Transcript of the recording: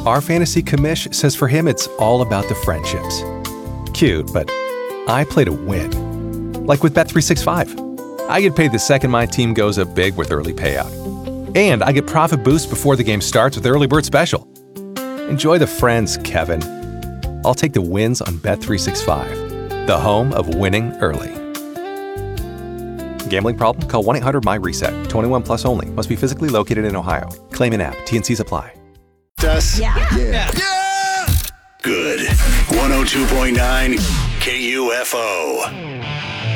Our fantasy commish says for him it's all about the friendships. Cute, but I play to win. Like with Bet365. I get paid the second my team goes up big with early payout. And I get profit boost before the game starts with Early Bird Special. Enjoy the friends, Kevin. I'll take the wins on Bet365, the home of winning early. Gambling problem? Call 1-800-MY-RESET. 21 plus only. Must be physically located in Ohio. Claim in app. T&Cs apply. Yeah. Good. 102.9 KUFO.